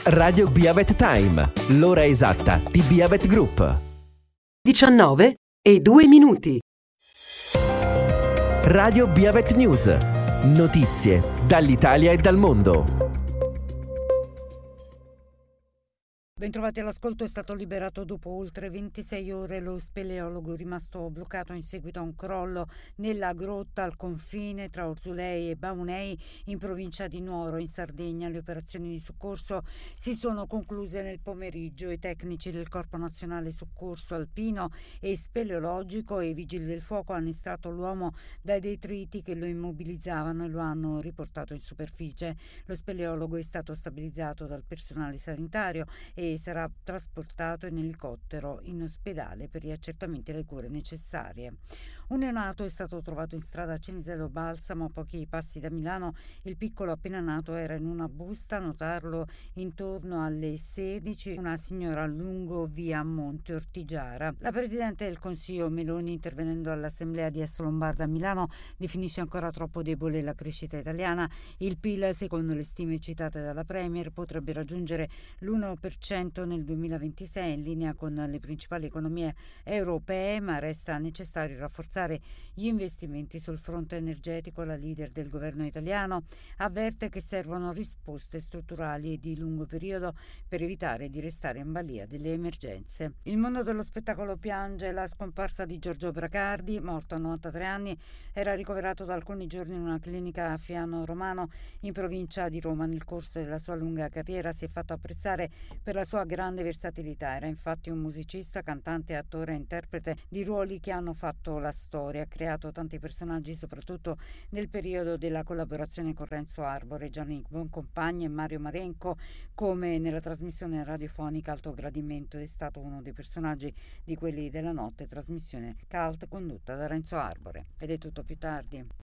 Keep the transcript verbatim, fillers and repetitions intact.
Radio Beavet Time, l'ora esatta di Beavet Group. diciannove e due minuti. Radio Beavet News, notizie dall'Italia e dal mondo. Bentrovati all'ascolto. È stato liberato dopo oltre ventisei ore lo speleologo rimasto bloccato in seguito a un crollo nella grotta al confine tra Orzulei e Baunei in provincia di Nuoro in Sardegna. Le operazioni di soccorso si sono concluse nel pomeriggio. I tecnici del Corpo Nazionale Soccorso Alpino e Speleologico e i vigili del fuoco hanno estratto l'uomo dai detriti che lo immobilizzavano e lo hanno riportato in superficie. Lo speleologo è stato stabilizzato dal personale sanitario e sarà trasportato in elicottero in ospedale per gli accertamenti e le cure necessarie. Un neonato è stato trovato in strada Cinisello Balsamo, a pochi passi da Milano. Il piccolo appena nato era in una busta, a notarlo intorno alle sedici, una signora lungo via Monte Ortigiara. La Presidente del Consiglio Meloni, intervenendo all'Assemblea di Esso Lombarda a Milano, definisce ancora troppo debole la crescita italiana. Il P I L, secondo le stime citate dalla Premier, potrebbe raggiungere l'uno per cento nel duemilaventisei, in linea con le principali economie europee, ma resta necessario rafforzare gli investimenti sul fronte energetico. La leader del governo italiano avverte che servono risposte strutturali e di lungo periodo per evitare di restare in balia delle emergenze. Il mondo dello spettacolo piange la scomparsa di Giorgio Bracardi, morto a novantatré anni. Era ricoverato da alcuni giorni in una clinica a Fiano Romano in provincia di Roma. Nel corso della sua lunga carriera si è fatto apprezzare per la sua grande versatilità. Era infatti un musicista, cantante, attore e interprete di ruoli che hanno fatto la storia. Ha creato tanti personaggi, soprattutto nel periodo della collaborazione con Renzo Arbore, Gianni Boncompagni e Mario Marenco, come nella trasmissione radiofonica Alto Gradimento. È stato uno dei personaggi di Quelli della Notte, trasmissione cult condotta da Renzo Arbore. Ed è tutto, più tardi.